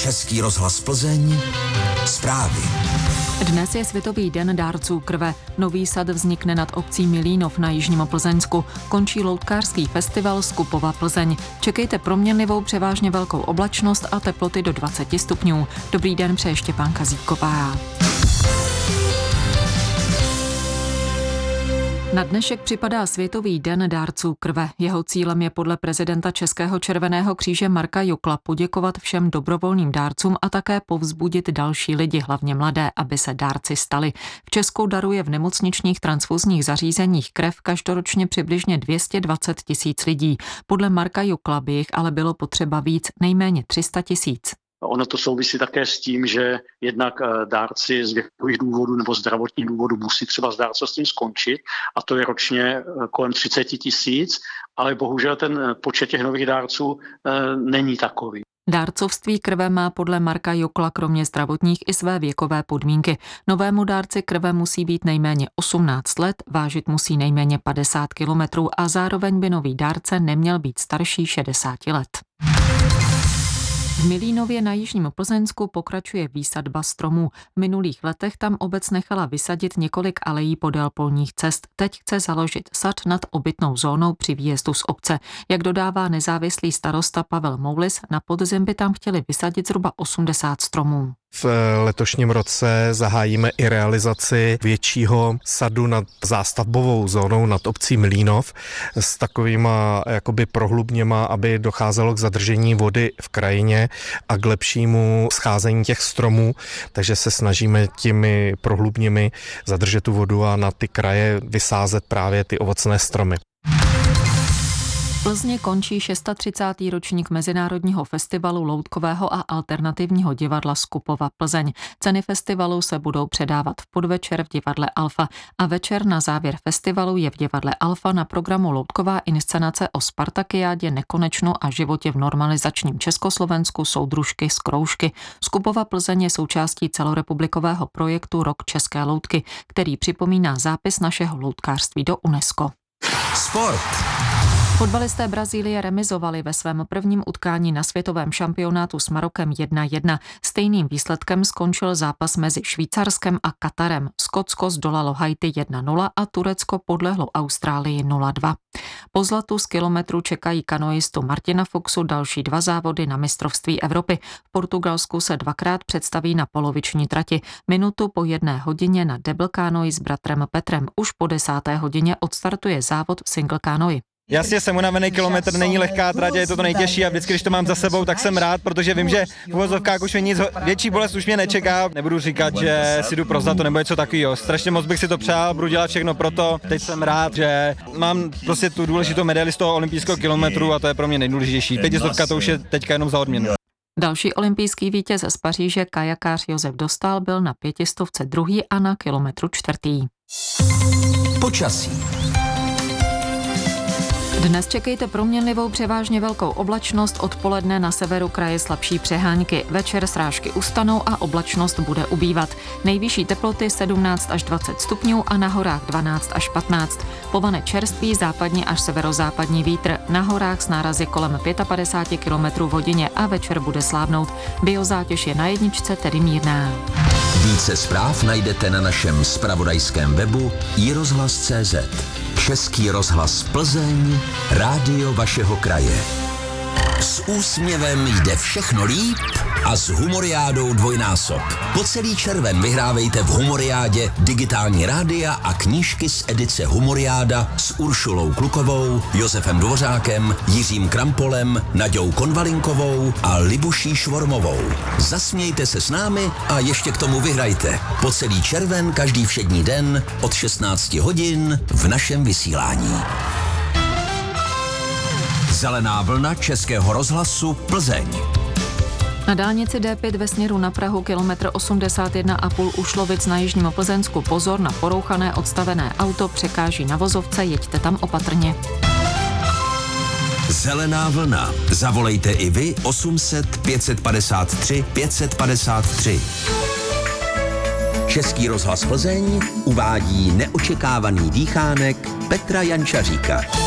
Český rozhlas Plzeň, zprávy. Dnes je Světový den dárců krve. Nový sad vznikne nad obcí Milínov na jižním Plzeňsku. Končí loutkářský festival Skupova Plzeň. Čekejte proměnlivou převážně velkou oblačnost a teploty do 20 stupňů. Dobrý den, přeje Štěpánka Zíková. Na dnešek připadá Světový den dárců krve. Jeho cílem je podle prezidenta Českého červeného kříže Marka Jukla poděkovat všem dobrovolným dárcům a také povzbudit další lidi, hlavně mladé, aby se dárci stali. V Česku daruje v nemocničních transfuzních zařízeních krev každoročně přibližně 220 000 lidí. Podle Marka Jukla by jich ale bylo potřeba víc, nejméně 300 000. Ono to souvisí také s tím, že jednak dárci z věkových důvodů nebo zdravotních důvodů musí třeba s dárcovstvím skončit a to je ročně kolem 30 000, ale bohužel ten počet těch nových dárců není takový. Dárcovství krve má podle Marka Jukla kromě zdravotních i své věkové podmínky. Novému dárci krve musí být nejméně 18 let, vážit musí nejméně 50 kilometrů a zároveň by nový dárce neměl být starší 60 let. V Milínově na jižním Plzeňsku pokračuje výsadba stromů. V minulých letech tam obec nechala vysadit několik alejí podél polních cest. Teď chce založit sad nad obytnou zónou při výjezdu z obce. Jak dodává nezávislý starosta Pavel Moulis, na podzim by tam chtěli vysadit zhruba 80 stromů. V letošním roce zahájíme i realizaci většího sadu nad zástavbovou zónou nad obcí Milínov s takovýma jakoby prohlubněma, aby docházelo k zadržení vody v krajině a k lepšímu scházení těch stromů, takže se snažíme těmi prohlubněmi zadržet tu vodu a na ty kraje vysázet právě ty ovocné stromy. V Plzni končí 36. ročník Mezinárodního festivalu loutkového a alternativního divadla Skupova Plzeň. Ceny festivalu se budou předávat v podvečer v divadle Alfa a večer na závěr festivalu je v divadle Alfa na programu loutková inscenace o Spartakiádě, nekonečnu a životě v normalizačním Československu soudružky z Kroužky. Skupova Plzeň je součástí celorepublikového projektu Rok české loutky, který připomíná zápis našeho loutkářství do UNESCO. Sport. Fotbalisté Brazílie remizovali ve svém prvním utkání na světovém šampionátu s Marokem 1-1. Stejným výsledkem skončil zápas mezi Švýcarskem a Katarem. Skotsko zdolalo Haiti 1-0 a Turecko podlehlo Austrálii 0-2. Po zlatu z kilometru čekají kanoistu Martina Fuchsu další 2 závody na mistrovství Evropy. V Portugalsku se 2krát představí na poloviční trati. Minutu po 1 hodině na double kanoi s bratrem Petrem. Už po 10. hodině odstartuje závod v single kanoi. Jasně, jsem unavený, kilometr není lehká trať, je to nejtěžší a vždycky, když to mám za sebou, tak jsem rád, protože vím, že v uvozovkách už mě nic, větší bolest už mě nečeká. Nebudu říkat, že si jdu pro zlato nebo něco takového. Strašně moc bych si to přál, budu dělat všechno proto. Teď jsem rád, že mám prostě tu důležitou medaili z toho olympijského kilometru a to je pro mě nejdůležitější. 500 to už je teďka jenom za odměnu. Další olympijský vítěz z Paříže, kajakář Josef Dostál, byl na 500 druhý a na kilometru 4. Počasí. Dnes čekejte proměnlivou převážně velkou oblačnost, odpoledne na severu kraje slabší přehánky. Večer srážky ustanou a oblačnost bude ubývat. Nejvyšší teploty 17 až 20 stupňů a na horách 12 až 15. Povane čerstvý západní až severozápadní vítr. Na horách s nárazy kolem 55 km v hodině a večer bude slábnout. Biozátěž je na 1, tedy mírná. Více zpráv najdete na našem zpravodajském webu iRozhlas.cz. Český rozhlas Plzeň, rádio vašeho kraje. S úsměvem jde všechno líp a s Humoriádou dvojnásob. Po celý červen vyhrávejte v Humoriádě digitální rádia a knížky z edice Humoriáda s Uršulou Klukovou, Josefem Dvořákem, Jiřím Krampolem, Naďou Konvalinkovou a Libuší Švormovou. Zasmějte se s námi a ještě k tomu vyhrajte. Po celý červen každý všední den od 16 hodin v našem vysílání. Zelená vlna Českého rozhlasu Plzeň. Na dálnici D5 ve směru na Prahu kilometr 81,5 u Šlovic na jižním Plzeňsku pozor na porouchané odstavené auto, překáží na vozovce, jeďte tam opatrně. Zelená vlna. Zavolejte i vy 800 553 553. Český rozhlas Plzeň uvádí neočekávaný dýchánek Petra Jančaříka.